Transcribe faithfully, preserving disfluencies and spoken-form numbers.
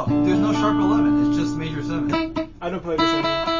No, there's no sharp eleven. It's just major seven. I don't play this anymore.